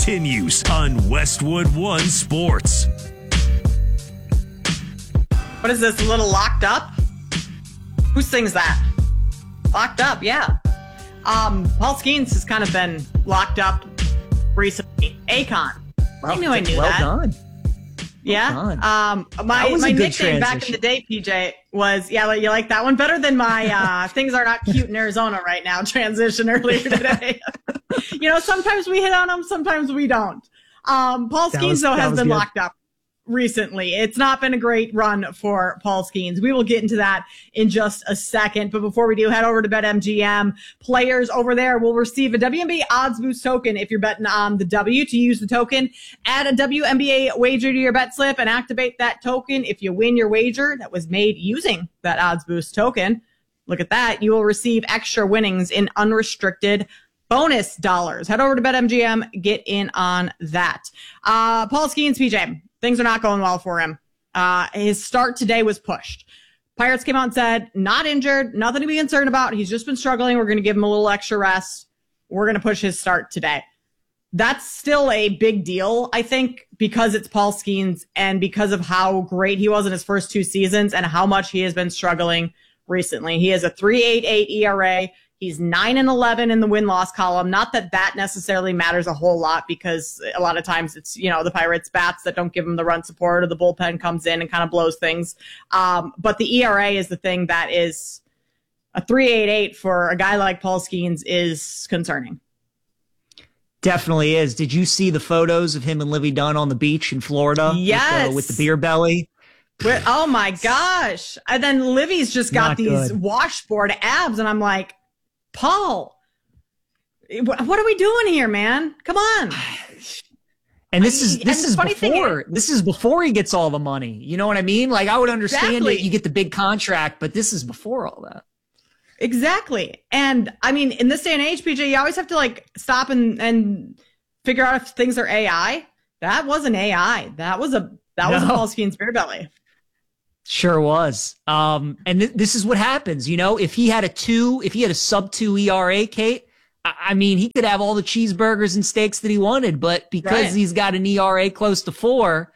continues on Westwood One Sports. What is this, a little Locked Up? Who sings that? Locked Up, yeah. Paul Skeens has kind of been locked up recently. Akon. I knew that. Well done. Yeah. Well done. My nickname transition. back in the day, PJ, was, yeah, you like that one better than my things are not cute in Arizona right now transition earlier today. Sometimes we hit on them, sometimes we don't. Paul Skeens, though, has been locked up recently. It's not been a great run for Paul Skeens. We will get into that in just a second. But before we do, head over to BetMGM. Players over there will receive a WNBA odds boost token if you're betting on the W. To use the token, add a WNBA wager to your bet slip and activate that token. If you win your wager that was made using that odds boost token, look at that, you will receive extra winnings in unrestricted bonus dollars. Head over to BetMGM, get in on that. Paul Skeens, PJ, things are not going well for him. His start today was pushed. Pirates came out and said, not injured, nothing to be concerned about. He's just been struggling. We're going to give him a little extra rest. We're going to push his start today. That's still a big deal, I think, because it's Paul Skeens and because of how great he was in his first two seasons and how much he has been struggling recently. He has a 3.88 ERA. He's 9-11 in the win-loss column. Not that that necessarily matters a whole lot because a lot of times it's, the Pirates bats that don't give him the run support or the bullpen comes in and kind of blows things. But the ERA is the thing that is a 3.88 for a guy like Paul Skeens is concerning. Definitely is. Did you see the photos of him and Livy Dunn on the beach in Florida? Yes. With the beer belly? Oh my gosh. And then Livy's just got Not these good. washboard abs and I'm like, Paul, what are we doing here, man? Come on. And this is funny before this is before he gets all the money. You know what I mean? Like I would understand Exactly. it. You get the big contract, but this is before all that. Exactly. And I mean, in this day and age, PJ, you always have to stop and figure out if things are AI. That wasn't AI. That was a Paul Skeens beer belly. Sure was. And this is what happens, if he had a sub 2 ERA, Kate, I mean, he could have all the cheeseburgers and steaks that he wanted, but because he's got an ERA close to 4,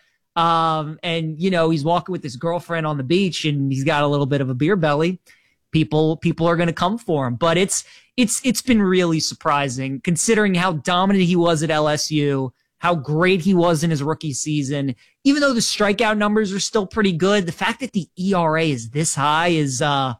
and he's walking with his girlfriend on the beach and he's got a little bit of a beer belly, people are going to come for him. But it's been really surprising considering how dominant he was at LSU, how great he was in his rookie season. Even though the strikeout numbers are still pretty good, the fact that the ERA is this high is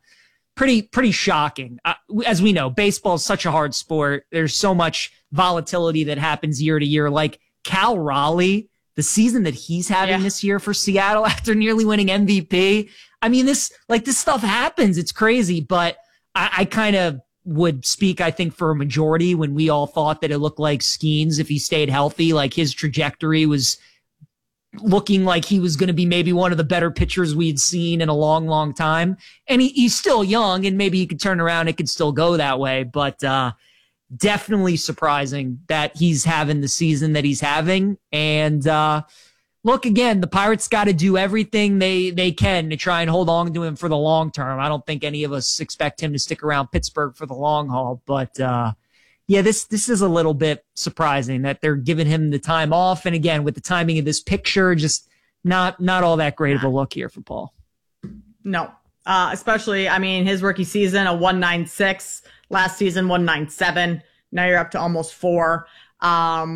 pretty shocking. As we know, baseball is such a hard sport. There's so much volatility that happens year to year. Like Cal Raleigh, the season that he's having this year for Seattle after nearly winning MVP. I mean, this stuff happens. It's crazy, but I kind of would speak, I think, for a majority when we all thought that it looked like Skeens, if he stayed healthy, like his trajectory was looking like he was going to be maybe one of the better pitchers we'd seen in a long, long time. And he's still young and maybe he could turn around. It could still go that way, but definitely surprising that he's having the season that he's having. And look, again, the Pirates got to do everything they can to try and hold on to him for the long term. I don't think any of us expect him to stick around Pittsburgh for the long haul, but this is a little bit surprising that they're giving him the time off. And again, with the timing of this picture, just not all that great of a look here for Paul. No, especially, I mean, his rookie season, a 1.96, last season, 1.97. Now you're up to almost 4. I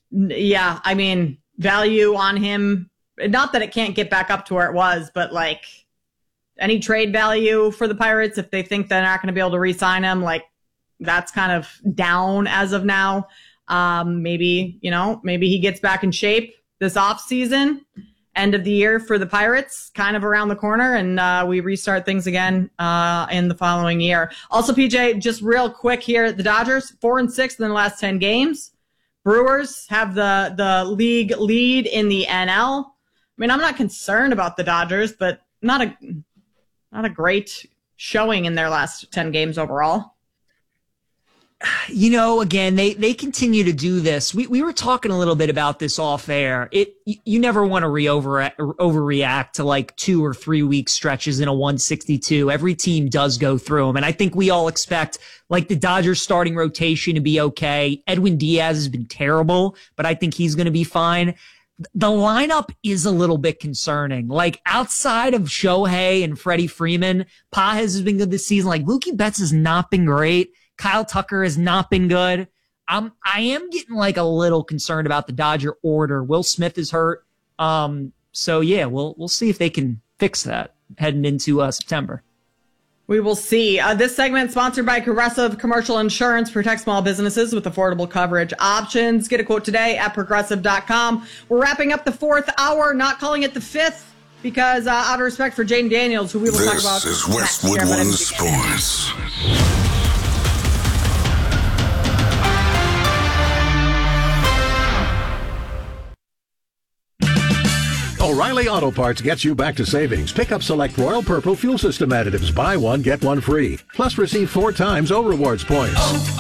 mean, value on him, not that it can't get back up to where it was, but any trade value for the Pirates, if they think they're not going to be able to re-sign him, that's kind of down as of now. Maybe he gets back in shape this off season, end of the year for the Pirates, kind of around the corner, and we restart things again in the following year. Also, PJ, just real quick here, the Dodgers 4-6 in the last 10 games. Brewers have the league lead in the NL. I mean, I'm not concerned about the Dodgers, but not a great showing in their last 10 games overall. Again, they continue to do this. We were talking a little bit about this off air. You never want to overreact to like 2 or 3 week stretches in a 162. Every team does go through them. And I think we all expect like the Dodgers starting rotation to be okay. Edwin Diaz has been terrible, but I think he's going to be fine. The lineup is a little bit concerning. Like outside of Shohei and Freddie Freeman, Pages has been good this season. Like Mookie Betts has not been great. Kyle Tucker has not been good. I am getting like a little concerned about the Dodger order. Will Smith is hurt. So yeah, we'll see if they can fix that heading into September. We will see. This segment sponsored by Progressive Commercial Insurance. Protect small businesses with affordable coverage options. Get a quote today at progressive.com. We're wrapping up the 4th hour, not calling it the 5th because out of respect for Jane Daniels, who we will talk about. This is Westwood One Sports. O'Reilly Auto Parts gets you back to savings. Pick up select Royal Purple fuel system additives. Buy one, get one free. Plus receive 4 times O-Rewards points.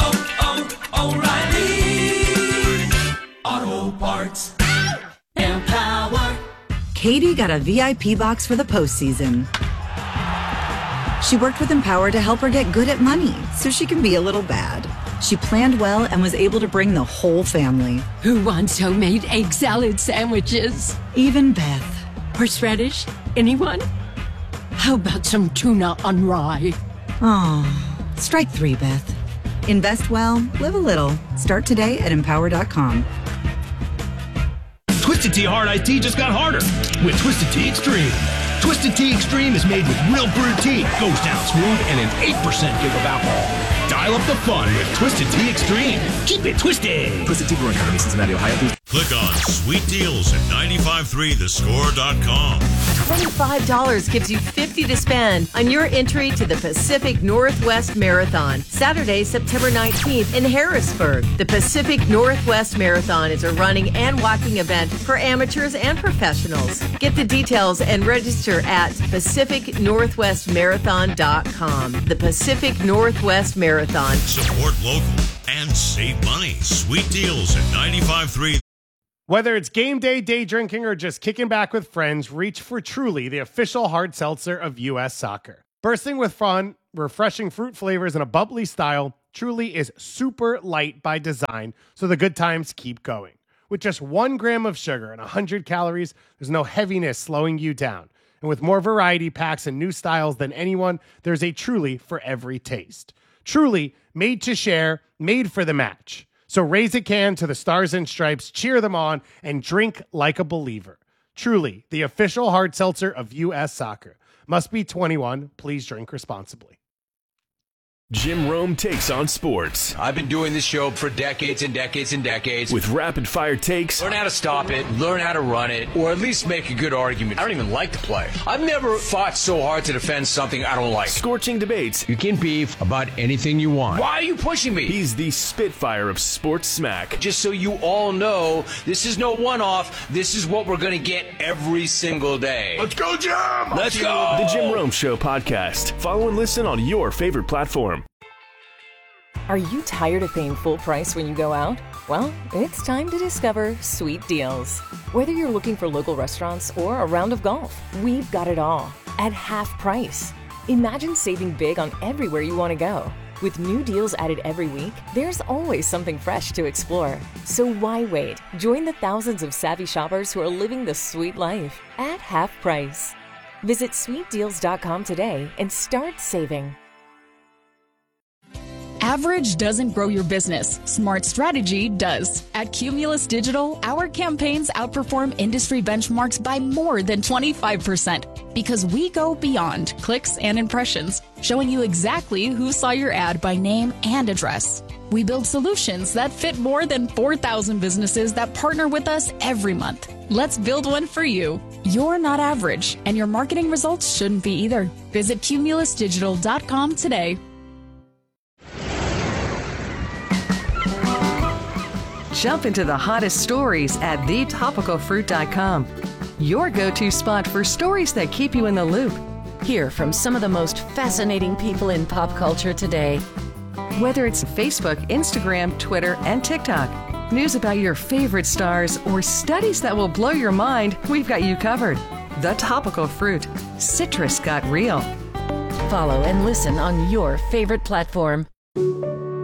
O'Reilly Auto Parts. Empower. Katie got a VIP box for the postseason. She worked with Empower to help her get good at money so she can be a little bad. She planned well and was able to bring the whole family. Who wants homemade egg salad sandwiches? Even Beth. Horseradish? Anyone? How about some tuna on rye? Oh, strike 3, Beth. Invest well, live a little. Start today at Empower.com. Twisted Tea Hard Iced Tea just got harder with Twisted Tea Extreme. Twisted Tea Extreme is made with real brewed tea, goes down smooth, and an 8% give of alcohol. Dial up the fun with Twisted Tea Extreme. Keep it twisted. Twisted Tea Brewing Company, Cincinnati, Ohio. Click on Sweet Deals at 953thescore.com. $25 gives you $50 to spend on your entry to the Pacific Northwest Marathon, Saturday, September 19th in Harrisburg. The Pacific Northwest Marathon is a running and walking event for amateurs and professionals. Get the details and register at PacificNorthwestMarathon.com. The Pacific Northwest Marathon. Support local and save money. Sweet Deals at 953. Whether it's game day, day drinking, or just kicking back with friends, reach for Truly, the official hard seltzer of U.S. Soccer. Bursting with fun, refreshing fruit flavors, and a bubbly style, Truly is super light by design, so the good times keep going. With just 1 gram of sugar and 100 calories, there's no heaviness slowing you down. And with more variety packs and new styles than anyone, there's a Truly for every taste. Truly, made to share, made for the match. So raise a can to the Stars and Stripes, cheer them on, and drink like a believer. Truly, the official hard seltzer of U.S. Soccer. Must be 21. Please drink responsibly. Jim Rome takes on sports. I've been doing this show for decades and decades and decades. With rapid-fire takes. Learn how to stop it, learn how to run it, or at least make a good argument. I don't even like to play. I've never fought so hard to defend something I don't like. Scorching debates. You can beef about anything you want. Why are you pushing me? He's the Spitfire of sports smack. Just so you all know, this is no one-off. This is what we're going to get every single day. Let's go, Jim! Let's go! The Jim Rome Show podcast. Follow and listen on your favorite platform. Are you tired of paying full price when you go out? Well, it's time to discover Sweet Deals. Whether you're looking for local restaurants or a round of golf, we've got it all at half price. Imagine saving big on everywhere you want to go. With new deals added every week, there's always something fresh to explore. So why wait? Join the thousands of savvy shoppers who are living the sweet life at half price. Visit sweetdeals.com today and start saving. Average doesn't grow your business. Smart strategy does. At Cumulus Digital, our campaigns outperform industry benchmarks by more than 25% because we go beyond clicks and impressions, showing you exactly who saw your ad by name and address. We build solutions that fit more than 4,000 businesses that partner with us every month. Let's build one for you. You're not average, and your marketing results shouldn't be either. Visit cumulusdigital.com today. Jump into the hottest stories at thetopicalfruit.com. Your go-to spot for stories that keep you in the loop. Hear from some of the most fascinating people in pop culture today. Whether it's Facebook, Instagram, Twitter, and TikTok, news about your favorite stars, or studies that will blow your mind, we've got you covered. The Topical Fruit. Citrus got real. Follow and listen on your favorite platform.